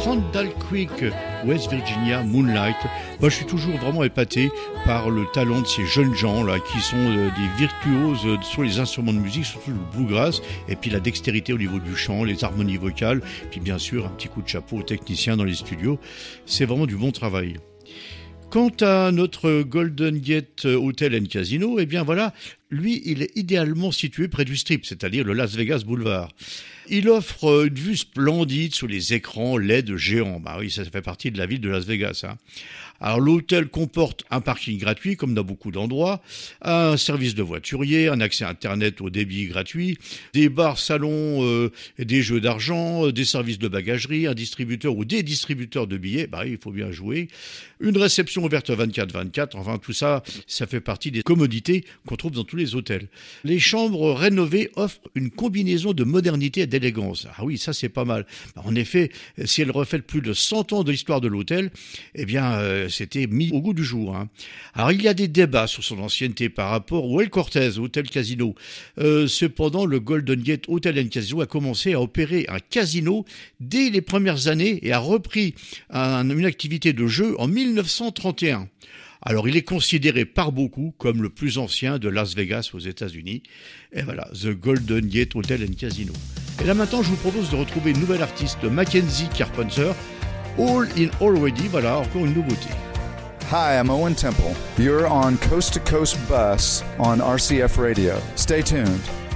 Randall Creek, West Virginia, Moonlight. Moi, je suis toujours vraiment épaté par le talent de ces jeunes gens là, qui sont des virtuoses sur les instruments de musique, surtout le bluegrass, et puis la dextérité au niveau du chant, les harmonies vocales, puis bien sûr un petit coup de chapeau aux techniciens dans les studios. C'est vraiment du bon travail. Quant à notre Golden Gate Hotel and Casino, eh bien voilà, lui, il est idéalement situé près du Strip, c'est-à-dire le Las Vegas Boulevard. Il offre une vue splendide sur les écrans LED géants. Bah oui, ça fait partie de la ville de Las Vegas, hein. Alors l'hôtel comporte un parking gratuit, comme dans beaucoup d'endroits, un service de voiturier, un accès Internet au débit gratuit, des bars, salons, des jeux d'argent, des services de bagagerie, un distributeur ou des distributeurs de billets, bah il faut bien jouer, une réception ouverte 24/24, enfin tout ça, ça fait partie des commodités qu'on trouve dans tous les hôtels. Les chambres rénovées offrent une combinaison de modernité et d'élégance. Ah oui, ça c'est pas mal. En effet, si elles reflètent plus de 100 ans de l'histoire de l'hôtel, eh bien c'était mis au goût du jour, hein. Alors il y a des débats sur son ancienneté par rapport au El Cortez, Hotel Casino. Cependant, le Golden Gate Hotel and Casino a commencé à opérer un casino dès les premières années et a repris une activité de jeu en 1931. Alors il est considéré par beaucoup comme le plus ancien de Las Vegas aux États-Unis. Et voilà, The Golden Gate Hotel and Casino. Et là maintenant, je vous propose de retrouver une nouvelle artiste, Mackenzie Carpenter, All in Already, voilà, encore une nouveauté. Hi, I'm Owen Temple. You're on Coast to Coast Bus on RCF Radio. Stay tuned.